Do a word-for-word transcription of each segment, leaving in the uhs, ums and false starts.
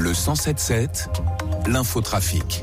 Le cent sept sept, l'infotrafic.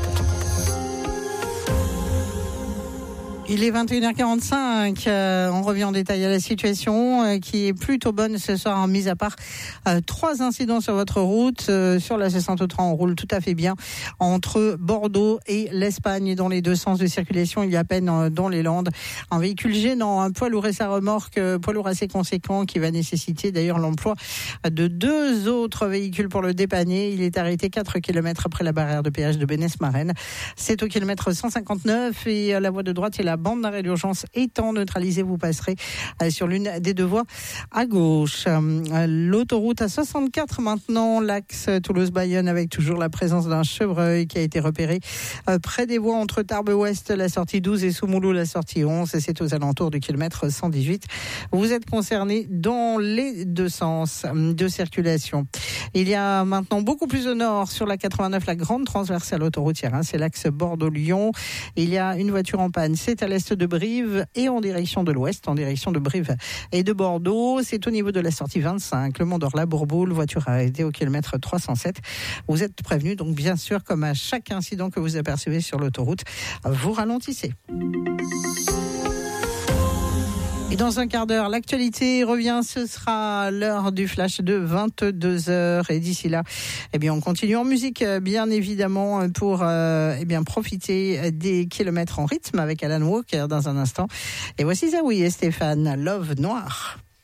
Il est vingt et une heures quarante-cinq, euh, on revient en détail à la situation euh, qui est plutôt bonne ce soir, hein, mis à part euh, trois incidents sur votre route. Euh, sur la soixante-trois, on roule tout à fait bien entre Bordeaux et l'Espagne, dans les deux sens de circulation. Il y a à peine euh, dans les Landes un véhicule gênant, un poids lourd et sa remorque, euh, poids lourd assez conséquent qui va nécessiter d'ailleurs l'emploi de deux autres véhicules pour le dépanner. Il est arrêté quatre kilomètres après la barrière de péage de Bénesse-Marraine. C'est au kilomètre cent cinquante-neuf et euh, la voie de droite et la bande d'arrêt d'urgence étant neutralisée, vous passerez sur l'une des deux voies à gauche. L'autoroute A soixante-quatre maintenant, l'axe Toulouse-Bayonne, avec toujours la présence d'un chevreuil qui a été repéré près des voies entre Tarbes-Ouest, la sortie douze, et Soumoulou, la sortie onze. Et c'est aux alentours du kilomètre cent dix-huit. Vous êtes concernés dans les deux sens de circulation. Il y a maintenant beaucoup plus au nord sur la quatre-vingt-neuf, la grande transversale autoroutière. Hein, c'est l'axe Bordeaux-Lyon. Il y a une voiture en panne. C'est à l'est de Brive et en direction de l'ouest, en direction de Brive et de Bordeaux. C'est au niveau de la sortie vingt-cinq, le Mont-d'Orla-Bourboule, voiture arrêtée au kilomètre trois cent sept. Vous êtes prévenus, donc bien sûr, comme à chaque incident que vous apercevez sur l'autoroute, vous ralentissez. Et dans un quart d'heure, l'actualité revient. Ce sera l'heure du flash de vingt-deux heures. Et d'ici là, eh bien, on continue en musique, bien évidemment, pour euh, eh bien, profiter des kilomètres en rythme avec Alan Walker dans un instant. Et voici Zawi et Stéphane, Love Noir.